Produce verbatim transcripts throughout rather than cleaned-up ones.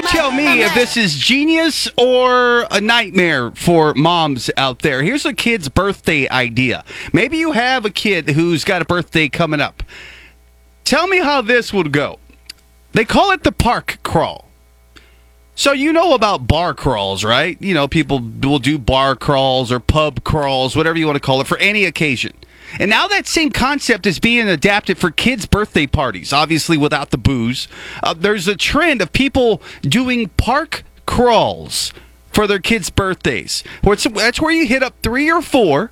tell me if this is genius or a nightmare for moms out there. Here's a kid's birthday idea. Maybe you have a kid who's got a birthday coming up. Tell me how this would go. They call it the park crawl. So you know about bar crawls, right? You know, people will do bar crawls or pub crawls, whatever you want to call it, for any occasion. And now that same concept is being adapted for kids' birthday parties, obviously without the booze. Uh, there's a trend of people doing park crawls for their kids' birthdays. That's where you hit up three or four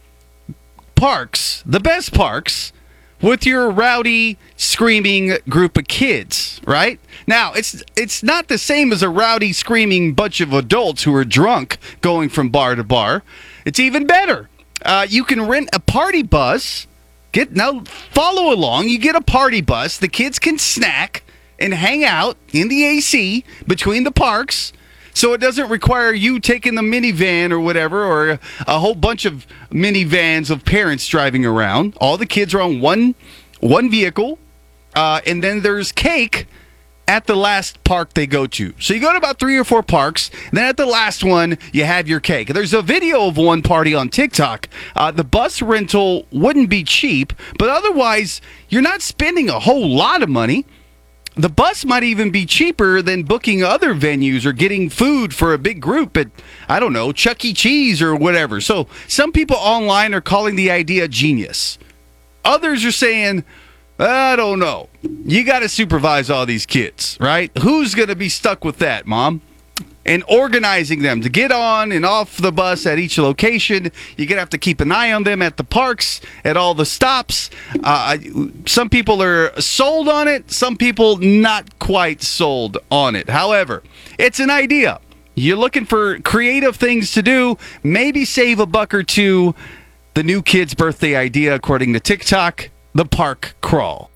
parks, the best parks, with your rowdy, screaming group of kids, right? Now, it's it's not the same as a rowdy, screaming bunch of adults who are drunk going from bar to bar. It's even better. Uh, you can rent a party bus. Get now, follow along. You get a party bus. The kids can snack and hang out in the A C between the parks. So it doesn't require you taking the minivan or whatever, or a, a whole bunch of minivans of parents driving around. All the kids are on one one vehicle, uh, and then there's cake at the last park they go to. So you go to about three or four parks, and then at the last one, you have your cake. There's a video of one party on TikTok. Uh, the bus rental wouldn't be cheap, but otherwise, you're not spending a whole lot of money. The bus might even be cheaper than booking other venues or getting food for a big group at, I don't know, Chuck E. Cheese or whatever. So some people online are calling the idea genius. Others are saying, I don't know. You got to supervise all these kids, right? Who's going to be stuck with that, Mom? And organizing them to get on and off the bus at each location. You're going to have to keep an eye on them at the parks, at all the stops. Uh, some people are sold on it. Some people not quite sold on it. However, it's an idea. You're looking for creative things to do. Maybe save a buck or two. The new kid's birthday idea, according to TikTok, the park crawl.